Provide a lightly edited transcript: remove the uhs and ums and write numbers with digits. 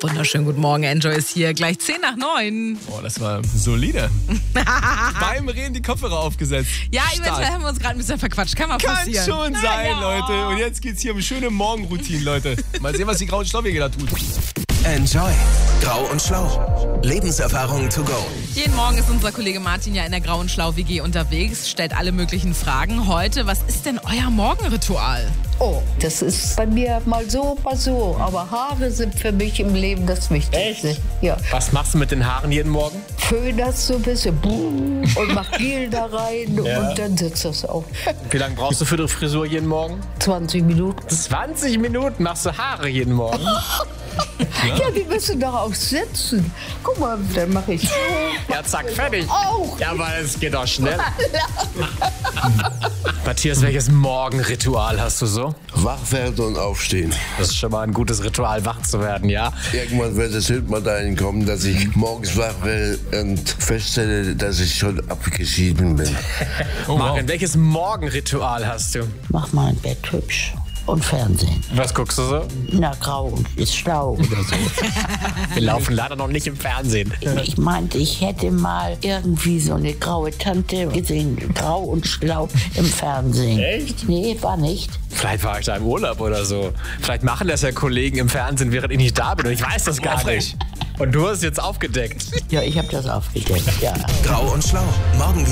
Wunderschönen guten Morgen, Enjoy ist hier. Gleich 10:09. Oh, das war solide. Beim Reden die Kopfhörer aufgesetzt. Ja, Stark. eventuell haben wir uns gerade ein bisschen verquatscht. Kann mal Kann passieren. schon sein, Ja. Leute. Und jetzt geht's hier um schöne Morgenroutinen, Leute. Mal sehen, was die grauen Schlauwege da tut. Enjoy. Grau und Schlau. Lebenserfahrung to go. Jeden Morgen ist unser Kollege Martin ja in der Grauen Schlau-WG unterwegs, stellt alle möglichen Fragen. Heute, was ist denn euer Morgenritual? Oh, das ist bei mir mal so, mal so. Aber Haare sind für mich im Leben das Wichtigste. Echt? Ja. Was machst du mit den Haaren jeden Morgen? Föhn das so ein bisschen und mach Gel da rein und dann sitzt das auch. Wie lange brauchst du für die Frisur jeden Morgen? 20 Minuten. 20 Minuten machst du Haare jeden Morgen. Ja, die müssen doch auch sitzen. Guck mal, dann mache ich so. Ja, zack, fertig. Auch. Ja, aber es geht doch schnell. Matthias, welches Morgenritual hast du so? Wach werden und aufstehen. Das ist schon mal ein gutes Ritual, wach zu werden, ja? Irgendwann wird es mal dahin kommen, dass ich morgens wach werde und feststelle, dass ich schon abgeschieden bin. Marvin, welches Morgenritual hast du? Mach mein Bett hübsch und Fernsehen. Was guckst du so? Na, grau und ist schlau oder so. Wir laufen leider noch nicht im Fernsehen. Ich meinte, ich hätte mal irgendwie so eine graue Tante gesehen, grau und schlau im Fernsehen. Echt? Nee, war nicht. Vielleicht war ich da im Urlaub oder so. Vielleicht machen das ja Kollegen im Fernsehen, während ich nicht da bin und ich weiß das gar nicht. Und du hast es jetzt aufgedeckt. Ja, ich habe das aufgedeckt, ja. Grau und Schlau. Morgen wieder.